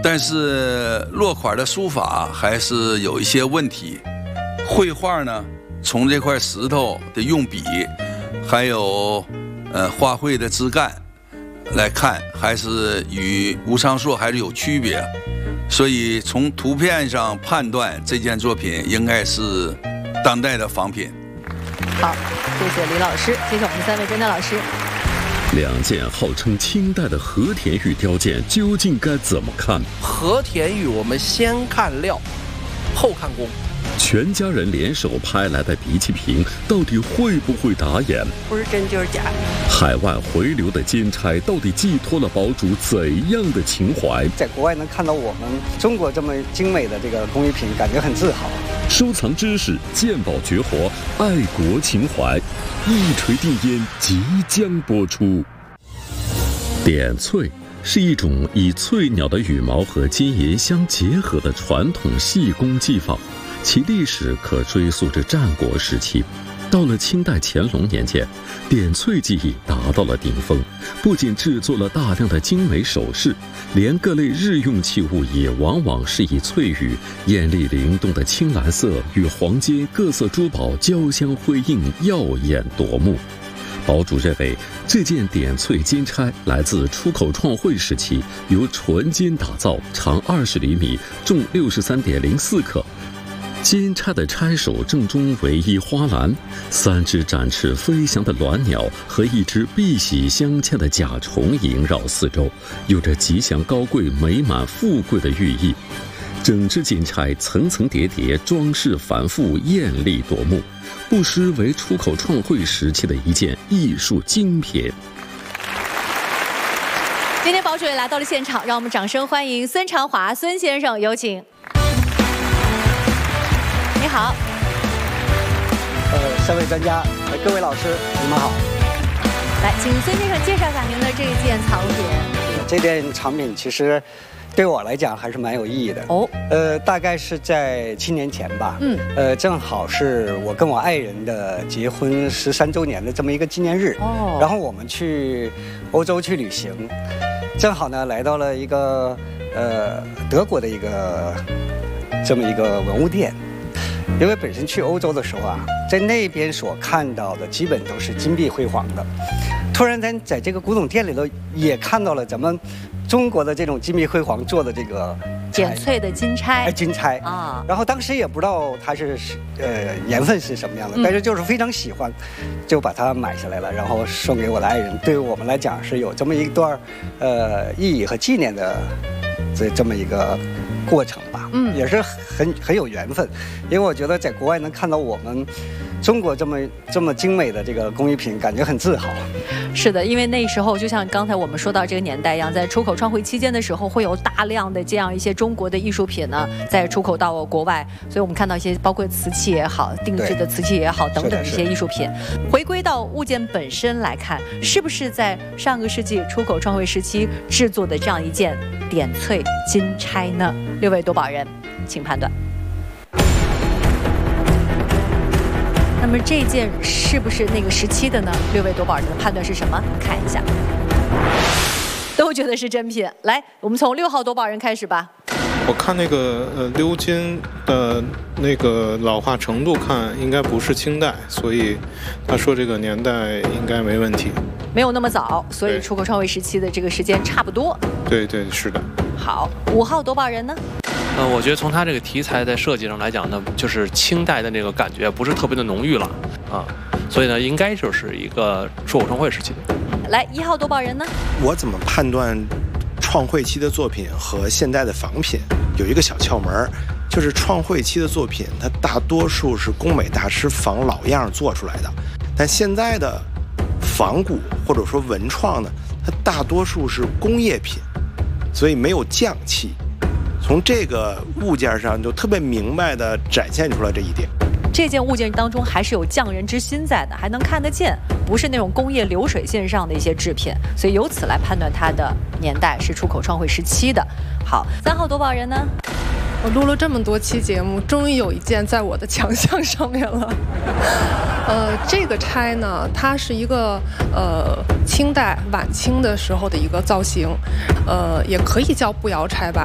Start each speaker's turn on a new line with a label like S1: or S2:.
S1: 但是落款的书法还是有一些问题。绘画呢，从这块石头的用笔，还有花卉的枝干来看，还是与吴昌硕还是有区别。所以从图片上判断，这件作品应该是当代的仿品。
S2: 好，谢谢李老师，谢谢我们3位专家老师。
S3: 2件号称清代的和田玉雕件究竟该怎么看？
S4: 和田玉我们先看料，后看工。
S3: 全家人联手拍来的鼻气瓶到底会不会打眼？
S5: 不是真就是假。
S3: 海外回流的金钗到底寄托了堡主怎样的情怀？
S6: 在国外能看到我们中国这么精美的这个工艺品，感觉很自豪。
S3: 收藏知识，鉴宝绝活，爱国情怀，一锤定音即将播出。点翠是一种以翠鸟的羽毛和金银相结合的传统细工技法，其历史可追溯至战国时期。到了清代乾隆年间，点翠技艺达到了顶峰，不仅制作了大量的精美首饰，连各类日用器物也往往是以翠羽艳丽灵动的青蓝色与黄金各色珠宝交相辉映，耀眼夺目。堡主认为，这件点翠金钗来自出口创汇时期，由纯金打造，长20厘米，重63.04克。金钗的钗首正中为一花篮，3只展翅飞翔的鸾鸟和一只碧玺镶嵌的甲虫萦绕四周，有着吉祥高贵、美满富贵的寓意。整只金钗层层叠叠，装饰繁复，艳丽夺目，不失为出口创汇时期的一件艺术精品。
S2: 今天堡主也来到了现场，让我们掌声欢迎孙长华孙先生，有请。你好。
S6: 3位专家，各位老师，你们好。
S2: 来，请孙先生介绍一下您的这件藏品。
S6: 这件藏品其实对我来讲还是蛮有意义的哦。大概是在7年前吧。正好是我跟我爱人的结婚13周年的这么一个纪念日。哦。然后我们去欧洲去旅行，正好呢来到了一个德国的一个这么一个文物店。因为本身去欧洲的时候啊，在那边所看到的基本都是金碧辉煌的，突然间在这个古董店里头也看到了咱们中国的这种金碧辉煌做的这个
S2: 点翠的金钗，
S6: 金钗啊。然后当时也不知道它是年份是什么样的，但是就是非常喜欢，就把它买下来了，然后送给我的爱人。对于我们来讲是有这么一段意义和纪念的这么一个过程吧。也是很有缘分，因为我觉得在国外能看到我们中国这么精美的这个工艺品，感觉很自豪。
S2: 是的，因为那时候就像刚才我们说到这个年代一样，在出口创汇期间的时候，会有大量的这样一些中国的艺术品呢，在出口到国外，所以我们看到一些包括瓷器也好，定制的瓷器也好等等一些艺术品。回归到物件本身来看，是不是在上个世纪出口创汇时期制作的这样一件点翠金钗呢？6位夺宝人，请判断。那么这件是不是那个时期的呢？6位夺宝人的判断是什么？看一下，都觉得是真品。来，我们从6号夺宝人开始吧。
S7: 我看那个鎏金的那个老化程度看，应该不是清代，所以他说这个年代应该没问题。
S2: 没有那么早，所以出口创汇时期的这个时间差不多。对，
S7: 是的。
S2: 好，5号夺宝人呢？
S8: 我觉得从它这个题材在设计上来讲呢，就是清代的那个感觉不是特别的浓郁了啊，所以呢，应该就是一个出口创汇时期的。
S2: 来，1号夺宝人呢？
S9: 我怎么判断创汇期的作品和现代的仿品？有一个小窍门，就是创汇期的作品，它大多数是工美大师仿老样做出来的，但现在的仿古或者说文创呢，它大多数是工业品，所以没有匠气。从这个物件上就特别明白地展现出来这一点。
S2: 这件物件当中还是有匠人之心在的，还能看得见，不是那种工业流水线上的一些制品，所以由此来判断它的年代是出口创汇时期的。好，3号夺宝人呢？
S10: 我录了这么多期节目，终于有一件在我的强项上面了。这个钗呢，它是一个清代晚清的时候的一个造型，也可以叫步摇钗吧。